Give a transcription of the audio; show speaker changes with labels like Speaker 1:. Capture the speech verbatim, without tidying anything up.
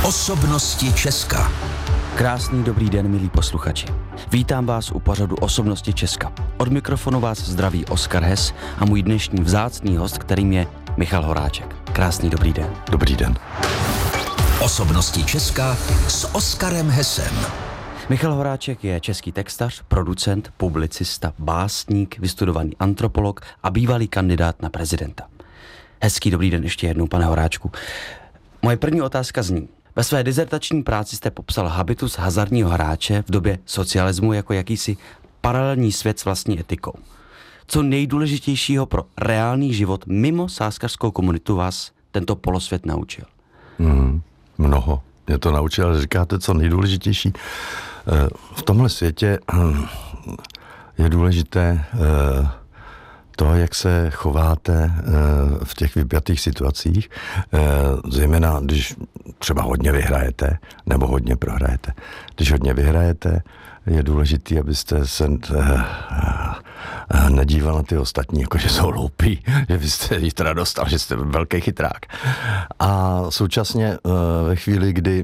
Speaker 1: Osobnosti Česka.
Speaker 2: Krásný dobrý den, milí posluchači. Vítám vás u pořadu Osobnosti Česka. Od mikrofonu vás zdraví Oskar Hes a můj dnešní vzácný host, kterým je Michal Horáček. Krásný dobrý den.
Speaker 3: Dobrý den.
Speaker 1: Osobnosti Česka s Oskarem Hesem.
Speaker 2: Michal Horáček je český textař, producent, publicista, básník, vystudovaný antropolog a bývalý kandidát na prezidenta. Hezký dobrý den ještě jednou, pane Horáčku. Moje první otázka zní. Ve své dizertační práci jste popsal habitus hazardního hráče v době socialismu jako jakýsi paralelní svět s vlastní etikou. Co nejdůležitějšího pro reálný život mimo sázkařskou komunitu vás tento polosvět naučil?
Speaker 3: Mm, mnoho. Mě to naučil, ale říkáte, co nejdůležitější. V tomhle světě je důležité to, jak se chováte v těch vypjatých situacích, zejména když třeba hodně vyhrajete nebo hodně prohrajete. Když hodně vyhrajete, je důležitý, abyste se nedíval na ty ostatní, jako že jsou hloupí, že vy jste jich teda dostal, že jste velký chytrák. A současně ve chvíli, kdy